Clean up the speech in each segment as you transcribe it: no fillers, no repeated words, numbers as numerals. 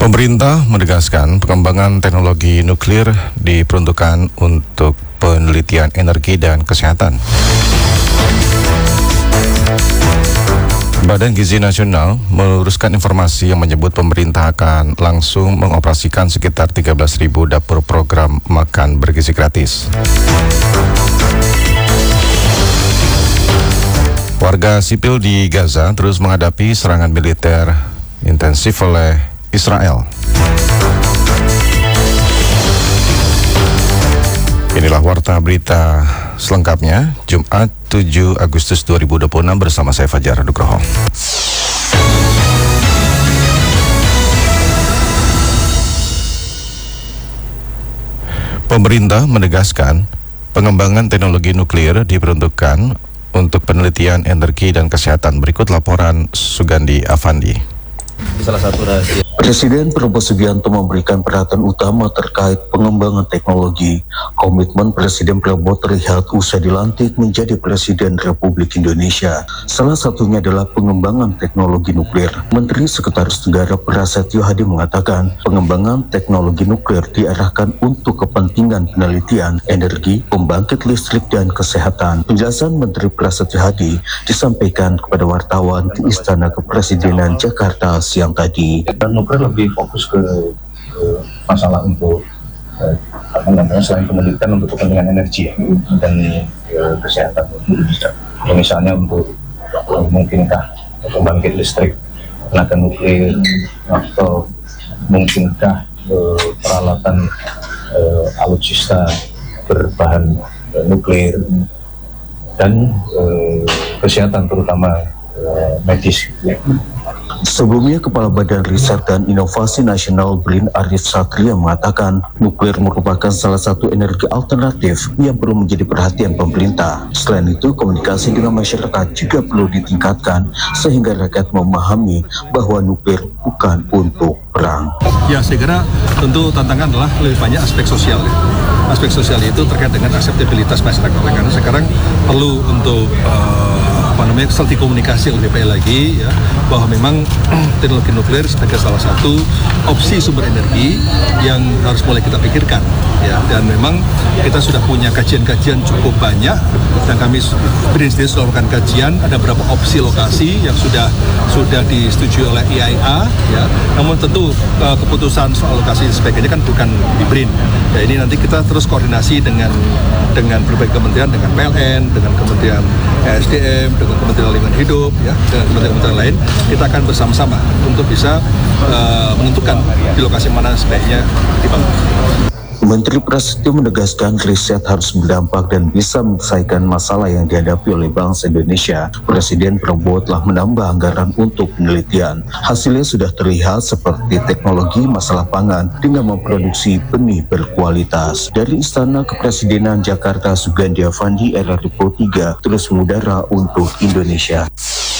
Pemerintah menegaskan pengembangan teknologi nuklir diperuntukkan untuk penelitian energi dan kesehatan. Badan Gizi Nasional meluruskan informasi yang menyebut pemerintah akan langsung mengoperasikan sekitar 13.000 dapur program makan bergizi gratis. Warga sipil di Gaza terus menghadapi serangan militer intensif oleh Israel. Inilah warta berita selengkapnya, Jumat 7 Agustus 2026 bersama saya Fajar Nugroho. Pemerintah menegaskan pengembangan teknologi nuklir diperuntukkan untuk penelitian energi dan kesehatan. Berikut laporan Sugandi Afandi. Salah satu rahasia. Presiden Prabowo Subianto memberikan perhatian utama terkait pengembangan teknologi. Komitmen Presiden Prabowo terlihat usai dilantik menjadi Presiden Republik Indonesia. Salah satunya adalah pengembangan teknologi nuklir. Menteri Sekretaris Negara Prasetyo Hadi mengatakan pengembangan teknologi nuklir diarahkan untuk kepentingan penelitian, energi, pembangkit listrik, dan kesehatan. Penjelasan Menteri Prasetyo Hadi disampaikan kepada wartawan di Istana Kepresidenan Jakarta siang tadi. Nuklir lebih fokus ke masalah untuk selain penelitian untuk kepentingan energi dan kesehatan. Misalnya untuk mungkinkah pembangkit listrik tenaga nuklir, atau mungkinkah peralatan alutsista berbahan nuklir, dan kesehatan terutama medis. Sebelumnya, Kepala Badan Riset dan Inovasi Nasional BRIN Arief Satria mengatakan nuklir merupakan salah satu energi alternatif yang perlu menjadi perhatian pemerintah. Selain itu, komunikasi dengan masyarakat juga perlu ditingkatkan sehingga rakyat memahami bahwa nuklir bukan untuk perang. Ya, saya kira tentu tantangan adalah lebih banyak aspek sosial. Aspek sosial itu terkait dengan akseptabilitas masyarakat. Karena sekarang perlu untuk strategi komunikasi yang lebih baik lagi, ya, bahwa memang teknologi nuklir sebagai salah satu opsi sumber energi yang harus mulai kita pikirkan, ya. Dan memang kita sudah punya kajian-kajian cukup banyak, dan kami BRIN sendiri sudah melakukan kajian. Ada beberapa opsi lokasi yang sudah disetujui oleh IAEA, ya. Namun tentu keputusan soal lokasi sebagainya kan bukan di BRIN. Ya, ini nanti kita terus koordinasi dengan berbagai kementerian, dengan PLN, dengan Kementerian ESDM, dengan Kementerian Lingkungan Hidup, ya, dengan kementerian lain. Kita akan bersama-sama untuk bisa menentukan di lokasi mana sebaiknya dibangun. Menteri Prasetyo menegaskan riset harus berdampak dan bisa menyelesaikan masalah yang dihadapi oleh bangsa Indonesia. Presiden Prabowo telah menambah anggaran untuk penelitian. Hasilnya sudah terlihat seperti teknologi masalah pangan dengan memproduksi benih berkualitas. Dari Istana Kepresidenan Jakarta, Sugandi Afandi, RRI Pro 3, terus mengudara untuk Indonesia.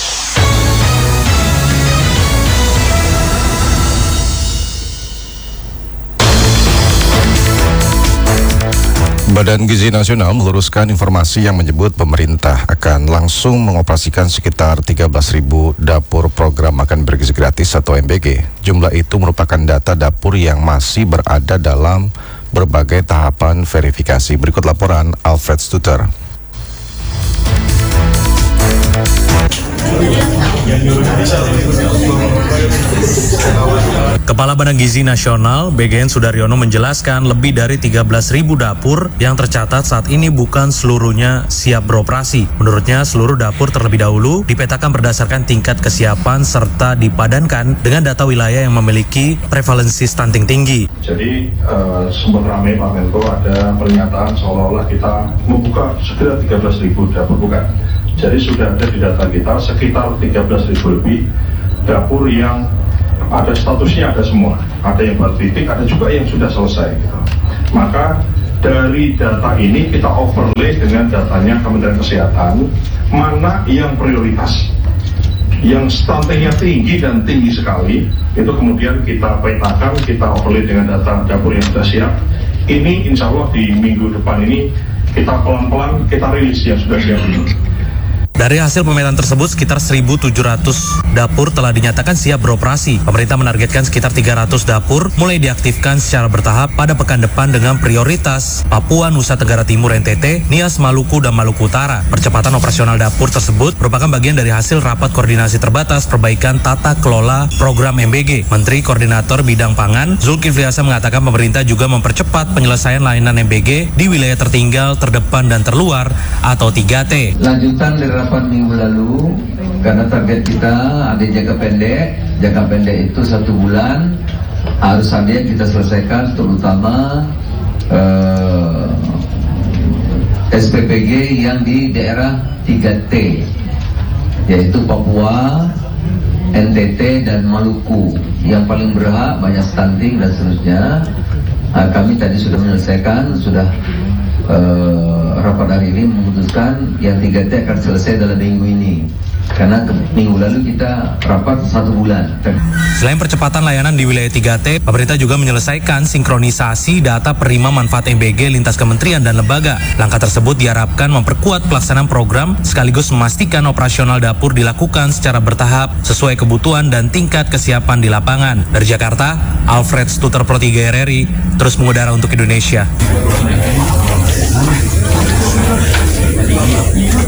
Badan Gizi Nasional meluruskan informasi yang menyebut pemerintah akan langsung mengoperasikan sekitar 13.000 dapur program makan bergizi gratis atau MBG. Jumlah itu merupakan data dapur yang masih berada dalam berbagai tahapan verifikasi. Berikut laporan Alfred Stuter. Kepala Badan Gizi Nasional BGN Sudaryono menjelaskan lebih dari 13.000 dapur yang tercatat saat ini bukan seluruhnya siap beroperasi. Menurutnya seluruh dapur terlebih dahulu dipetakan berdasarkan tingkat kesiapan serta dipadankan dengan data wilayah yang memiliki prevalensi stunting tinggi. Jadi sempat ramai Pak Menko ada pernyataan seolah-olah kita membuka segera 13.000 dapur, bukan. Jadi sudah ada di data kita sekitar 13.000 lebih dapur yang ada statusnya, ada semua. Ada yang baru titik, ada juga yang sudah selesai. Gitu. Maka dari data ini kita overlay dengan datanya Kementerian Kesehatan, mana yang prioritas, yang stuntingnya tinggi dan tinggi sekali, itu kemudian kita petakan, kita overlay dengan data dapur yang sudah siap. Ini insya Allah di minggu depan ini kita pelan-pelan kita rilis yang sudah siap ini. Dari hasil pemetaan tersebut, sekitar 1.700 dapur telah dinyatakan siap beroperasi. Pemerintah menargetkan sekitar 300 dapur mulai diaktifkan secara bertahap pada pekan depan dengan prioritas Papua, Nusa Tenggara Timur NTT, Nias, Maluku, dan Maluku Utara. Percepatan operasional dapur tersebut merupakan bagian dari hasil rapat koordinasi terbatas perbaikan tata kelola program MBG. Menteri Koordinator Bidang Pangan, Zulkifli Hasan, mengatakan pemerintah juga mempercepat penyelesaian layanan MBG di wilayah tertinggal, terdepan, dan terluar atau 3T. Lanjutan dari rapat minggu lalu, karena target kita ada jangka pendek itu 1 bulan, harus ada yang kita selesaikan, terutama SPPG yang di daerah 3T, yaitu Papua, NTT, dan Maluku. Yang paling berhak, banyak stunting dan seterusnya. Kami tadi sudah menyelesaikan, rapat hari ini memutuskan yang 3T akan selesai dalam minggu ini. Karena minggu lalu kita rapat 1 bulan. Selain percepatan layanan di wilayah 3T, pemerintah juga menyelesaikan sinkronisasi data penerima manfaat MBG lintas kementerian dan lembaga. Langkah tersebut diharapkan memperkuat pelaksanaan program sekaligus memastikan operasional dapur dilakukan secara bertahap sesuai kebutuhan dan tingkat kesiapan di lapangan. Dari Jakarta, Alfred Stuter, Pro 3 RRI, terus mengudara untuk Indonesia.